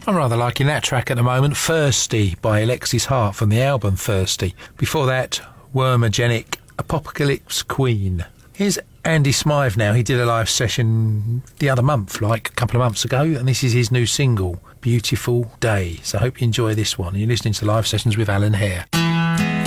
I'm rather liking that track at the moment, Thirsty by Alexis Hart from the album Thirsty. Before that, Wormagenic, Apocalypse Queen. Here's Andy Smythe now. He did a live session the other month, like a couple of months ago, and this is his new single, Beautiful Day. So I hope you enjoy this one. You're listening to Live Sessions with Alan Hare.